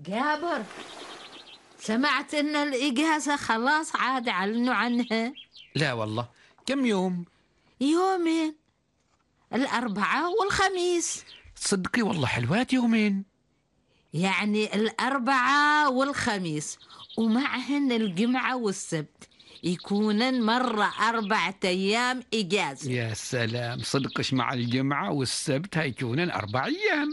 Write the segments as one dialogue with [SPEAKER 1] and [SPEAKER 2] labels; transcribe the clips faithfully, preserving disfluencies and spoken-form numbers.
[SPEAKER 1] جابر، سمعت إن الإجازة خلاص عاد أعلنوا عنها.
[SPEAKER 2] لا والله، كم يوم؟
[SPEAKER 1] يومين، الأربعاء والخميس.
[SPEAKER 2] صدقي والله حلوات يومين.
[SPEAKER 1] يعني الأربعاء والخميس ومعهن الجمعة والسبت، يكونن مرة أربعة أيام إجازة.
[SPEAKER 2] يا سلام، صدقش مع الجمعة والسبت هيكونن أربع أيام.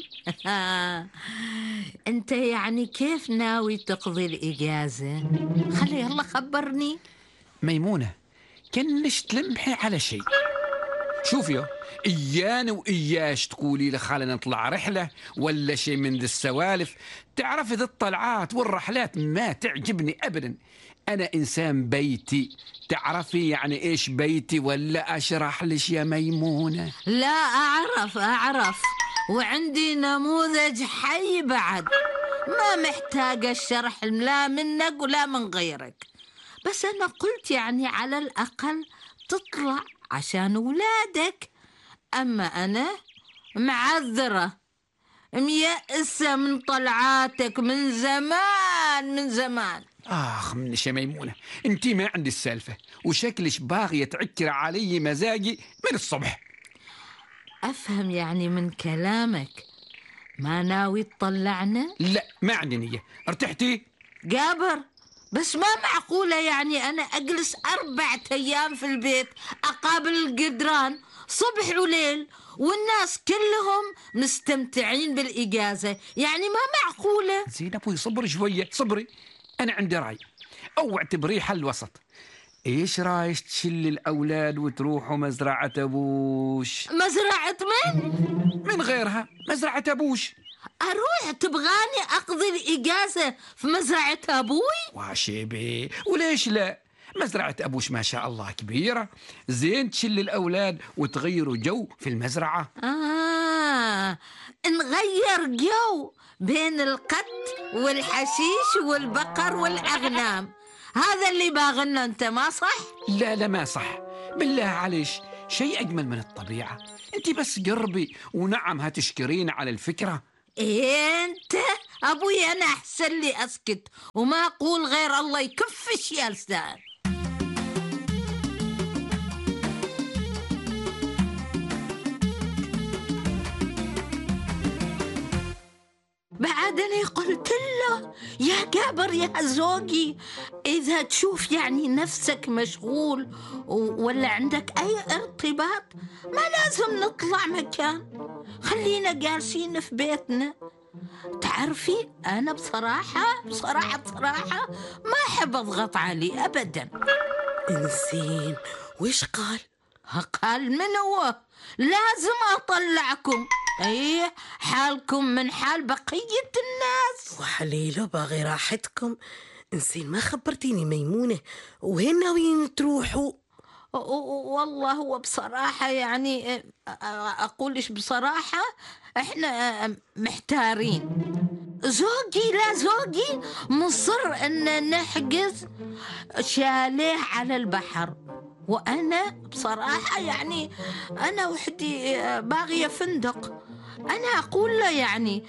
[SPEAKER 1] أنت يعني كيف ناوي تقضي الإجازة؟ خلي يلا خبرني.
[SPEAKER 2] ميمونة، كنش تلمحي على شيء. شوفي، إيانا وإياش تقولي لي خلينا نطلع رحلة ولا شيء من ذي السوالف. تعرفي ذي الطلعات والرحلات ما تعجبني أبدا. أنا إنسان بيتي. تعرفي يعني إيش بيتي ولا أشرح لش يا ميمونة؟
[SPEAKER 1] لا، أعرف أعرف وعندي نموذج حي بعد، ما محتاجة الشرح لا منك ولا من غيرك. بس أنا قلت يعني على الأقل تطلع عشان ولادك. أما أنا معذرة، ميأسة من طلعاتك من زمان من زمان.
[SPEAKER 2] آخ منش يا ميمونة، انتي ما عندي السالفة وشكلش باغية تعكر علي مزاجي من الصبح.
[SPEAKER 1] أفهم يعني من كلامك ما ناوي تطلعنا؟
[SPEAKER 2] لا، ما عندي نية. ارتحتي؟
[SPEAKER 1] جابر، بس ما معقولة يعني أنا أجلس أربعة أيام في البيت أقابل الجدران صبح وليل والناس كلهم مستمتعين بالإجازة، يعني ما معقولة.
[SPEAKER 2] زين أبوي، صبري شوية صبري. أنا عندي رأي، أو اعتبريه حل وسط. إيش رايك تشل الأولاد وتروحوا مزرعة أبوش؟
[SPEAKER 1] مزرعة من؟
[SPEAKER 2] من غيرها، مزرعة أبوش.
[SPEAKER 1] أروح تبغاني أقضي الإجازة في مزرعة أبوي؟
[SPEAKER 2] واشيبي، وليش لا؟ مزرعة أبوش ما شاء الله كبيرة، زين تشل الأولاد وتغيروا جو في المزرعة.
[SPEAKER 1] آه، نغير جو بين القط والحشيش والبقر والأغنام، هذا اللي باغنا. أنت ما صح؟
[SPEAKER 2] لا لا، ما صح. بالله عليش، شيء أجمل من الطبيعة. أنت بس قربي ونعم هتشكرين على الفكرة.
[SPEAKER 1] إيه أنت أبوي، أنا أحسن لي أسكت وما أقول غير الله يكفش يا لسان. بعدني قلت له يا جابر يا زوجي، إذا تشوف يعني نفسك مشغول ولا عندك أي ارتباط ما لازم نطلع مكان، خلينا جالسين في بيتنا. تعرفي أنا بصراحة بصراحة بصراحة ما أحب أضغط عليه أبدا.
[SPEAKER 3] إنسين وإيش قال؟
[SPEAKER 1] قال من هو؟ لازم أطلعكم، أيه حالكم من حال بقية الناس.
[SPEAKER 3] وحليله باغي راحتكم. إنسين ما خبرتيني ميمونة، وين ناويين تروحوا؟
[SPEAKER 1] والله هو بصراحة يعني أقولش بصراحة إحنا محتارين. زوجي لا زوجي مصر أن نحجز شاليه على البحر، وأنا بصراحة يعني أنا وحدي باغية فندق. أنا أقول له يعني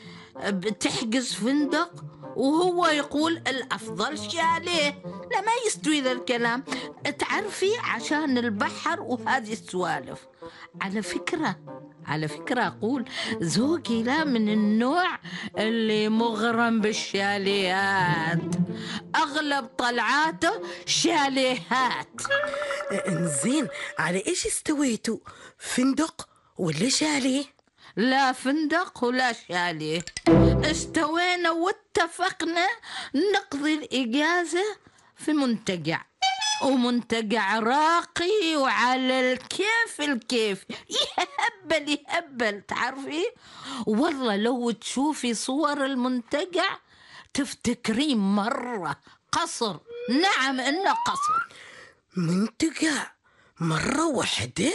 [SPEAKER 1] بتحجز فندق وهو يقول الأفضل شاليه. لا، ما يستوي ذا الكلام، تعرفي عشان البحر وهذه السوالف. على فكرة على فكرة أقول زوجي لا من النوع اللي مغرم بالشاليهات، أغلب طلعاته شاليهات.
[SPEAKER 3] إنزين على إيش استويتوا؟ فندق ولا شاليه؟
[SPEAKER 1] لا فندق ولا شاليه، استوينا واتفقنا نقضي الإجازة في منتجع، ومنتجع راقي وعلى الكيف الكيف، يهبل يهبل. تعرفي والله لو تشوفي صور المنتجع تفتكرين مرة قصر. نعم إنه قصر.
[SPEAKER 3] منتجع مرة واحدة؟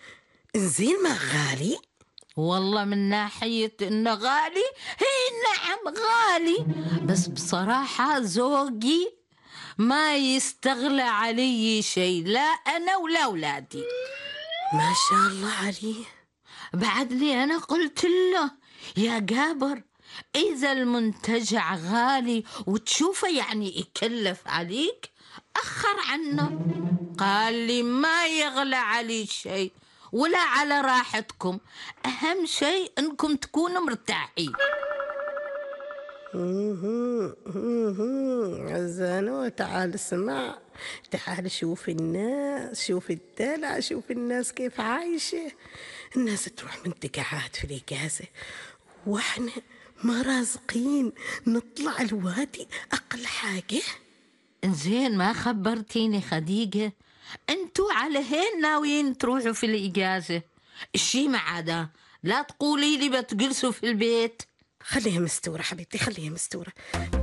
[SPEAKER 3] إنزين ما غالي؟
[SPEAKER 1] والله من ناحية إنه غالي، هي نعم غالي، بس بصراحة زوجي ما يستغلى علي شيء، لا أنا ولا أولادي.
[SPEAKER 3] ما شاء الله عليه.
[SPEAKER 1] بعدني أنا قلت له يا جابر إذا المنتجع غالي وتشوفه يعني يكلف عليك أخر عنه. قال لي ما يغلى علي شيء ولا على راحتكم، أهم شيء أنكم تكونوا مرتاحين.
[SPEAKER 3] عزانو تعال اسمع، تعال شوف الناس، شوف الدلع، شوف الناس كيف عايشة. الناس تروح منتجعات في الإجازة واحنا ما رازقين نطلع الوادي أقل حاجة.
[SPEAKER 1] زين ما خبرتيني خديجة، انتوا على هين ناويين تروحوا في الإجازة؟ الشي ما عدا لا تقولي لي بتجلسوا في البيت.
[SPEAKER 3] خليها مستورة حبيبتي، خليها مستورة.